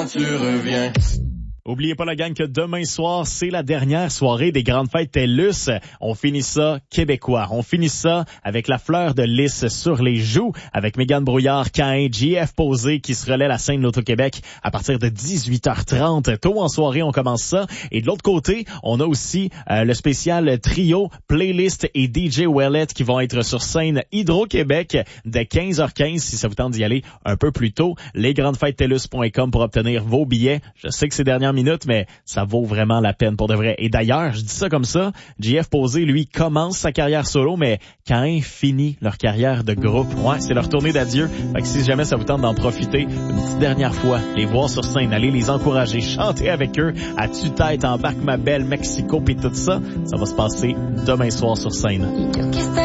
tu reviens. Oubliez pas la gang que demain soir, c'est la dernière soirée des grandes fêtes TELUS. On finit ça québécois. On finit ça avec la fleur de lys sur les joues, avec Mégane Brouillard, Caïn, JF Posé qui se relaie la scène de l'Auto-Québec à partir de 18h30. Tôt en soirée, on commence ça. Et de l'autre côté, on a aussi le spécial trio, Playlist et DJ Wallet qui vont être sur scène Hydro-Québec dès 15h15 si ça vous tente d'y aller un peu plus tôt. Lesgrandesfêtestelus.com pour obtenir vos billets. Je sais que c'est dernière minute, mais ça vaut vraiment la peine pour de vrai. Et d'ailleurs, je dis ça comme ça, JF Posé, lui, commence sa carrière solo, mais Caïn finit leur carrière de groupe. Ouais, c'est leur tournée d'adieu. Fait que si jamais ça vous tente d'en profiter une petite dernière fois, les voir sur scène, aller les encourager, chanter avec eux, à tue-tête, embarque ma belle, Mexico pis tout ça, ça va se passer demain soir sur scène.